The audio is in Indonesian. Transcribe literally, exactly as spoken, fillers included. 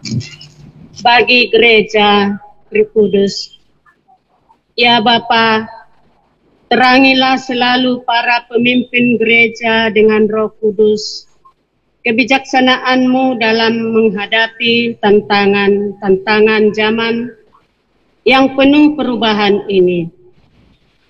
bagi gereja Kudus. Ya Bapa, terangilah selalu para pemimpin gereja dengan Roh Kudus, kebijaksanaan-Mu dalam menghadapi tantangan-tantangan zaman yang penuh perubahan ini.